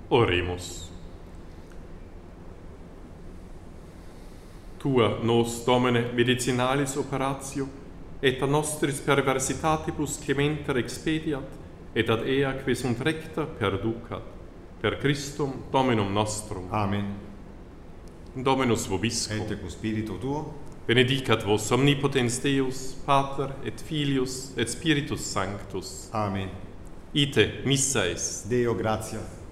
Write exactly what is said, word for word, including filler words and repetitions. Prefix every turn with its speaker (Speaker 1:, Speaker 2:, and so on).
Speaker 1: Oremus. Tua nos, Domine, medicinalis operatio, et a nostris perversitatibus clementer expediat, et ad ea que sunt recta perducat, per Christum Dominum nostrum.
Speaker 2: Amen.
Speaker 1: Dominus vobiscum.
Speaker 2: Et cum spiritu tuo.
Speaker 1: Benedicat vos omnipotens Deus, Pater et Filius et Spiritus Sanctus.
Speaker 2: Amen.
Speaker 1: Ite missa est.
Speaker 2: Deo gratia.